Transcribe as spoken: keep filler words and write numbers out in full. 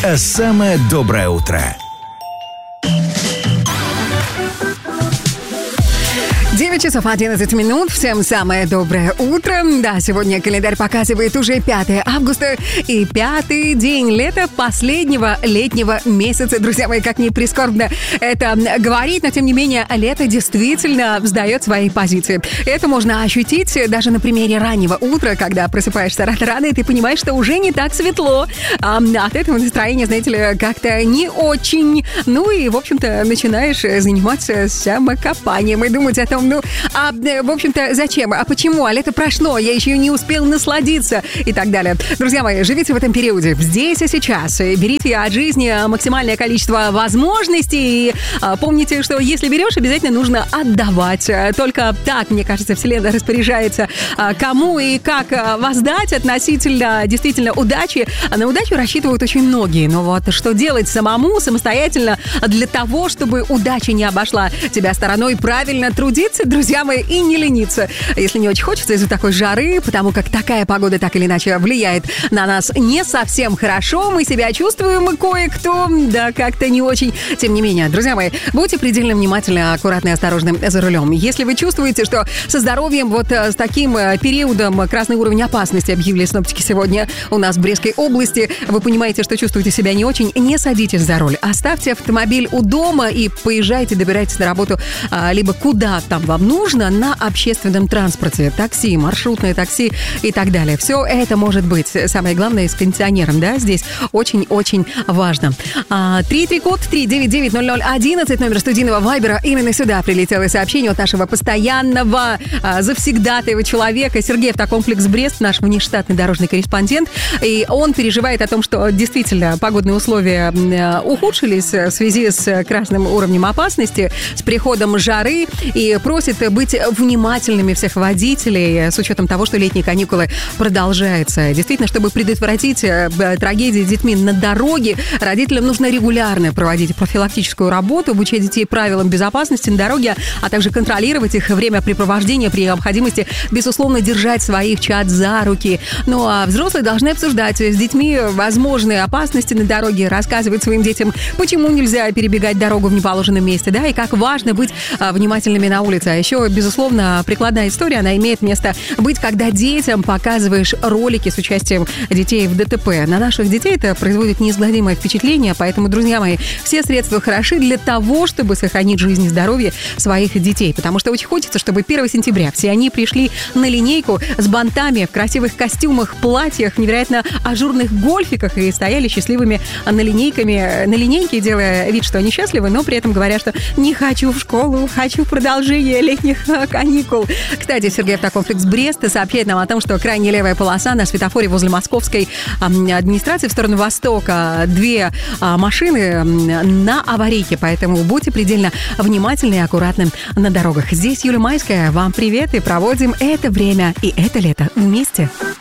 Самое доброе утро. девять часов одиннадцать минут. Всем самое доброе утро. Да, сегодня календарь показывает уже пятое августа и пятый день лета, последнего летнего месяца. Друзья мои, как ни прискорбно это говорить, но тем не менее лето действительно сдает свои позиции. Это можно ощутить даже на примере раннего утра, когда просыпаешься рано, и ты понимаешь, что уже не так светло. А от этого настроение, знаете ли, как-то не очень. Ну и, в общем-то, начинаешь заниматься самокопанием и думать о том, ну, а, в общем-то, зачем? А почему? А лето прошло, я еще не успел насладиться и так далее. Друзья мои, живите в этом периоде, здесь и сейчас. Берите от жизни максимальное количество возможностей. И помните, что если берешь, обязательно нужно отдавать. Только так, мне кажется, Вселенная распоряжается, кому и как воздать относительно действительно удачи. На удачу рассчитывают очень многие. Но вот что делать самому, самостоятельно, для того, чтобы удача не обошла тебя стороной, правильно трудиться, друзья мои, и не лениться. Если не очень хочется из-за такой жары, потому как такая погода так или иначе влияет на нас не совсем хорошо, мы себя чувствуем кое-кто, да, как-то не очень. Тем не менее, друзья мои, будьте предельно внимательны, аккуратны и осторожны за рулем. Если вы чувствуете, что со здоровьем вот с таким периодом красный уровень опасности объявили синоптики сегодня у нас в Брестской области, вы понимаете, что чувствуете себя не очень, не садитесь за руль. Оставьте автомобиль у дома и поезжайте, добирайтесь на работу либо куда там вам нужно на общественном транспорте. Такси, маршрутное такси и так далее. Все это может быть. Самое главное, с кондиционером, да, здесь очень-очень важно. три три код три девять девять ноль ноль одиннадцать, номер студийного вайбера. Именно сюда прилетело сообщение от нашего постоянного а, завсегдатаева человека Сергея Автокомплекс Брест, наш внештатный дорожный корреспондент. И он переживает о том, что действительно погодные условия ухудшились в связи с красным уровнем опасности, с приходом жары, и просит быть внимательными всех водителей с учетом того, что летние каникулы продолжаются. Действительно, чтобы предотвратить трагедии с детьми на дороге, родителям нужно регулярно проводить профилактическую работу, обучать детей правилам безопасности на дороге, а также контролировать их времяпрепровождение при необходимости, безусловно, держать своих чад за руки. Ну а взрослые должны обсуждать с детьми возможные опасности на дороге, рассказывать своим детям, почему нельзя перебегать дорогу в неположенном месте, да, и как важно быть внимательными на улице. А еще, безусловно, прикладная история, она имеет место быть, когда детям показываешь ролики с участием детей в ДТП. На наших детей это производит неизгладимое впечатление, поэтому, друзья мои, все средства хороши для того, чтобы сохранить жизнь и здоровье своих детей, потому что очень хочется, чтобы первого сентября все они пришли на линейку с бантами, в красивых костюмах, платьях, невероятно ажурных гольфиках и стояли счастливыми на линейками, на линейке, делая вид, что они счастливы, но при этом говоря, что не хочу в школу, хочу продолжение летних каникул. Кстати, Сергей Автокомплекс Брест сообщает нам о том, что крайне левая полоса на светофоре возле московской администрации в сторону востока. Две машины на аварийке, поэтому будьте предельно внимательны и аккуратны на дорогах. Здесь Юлия Майская. Вам привет и проводим это время и это лето вместе.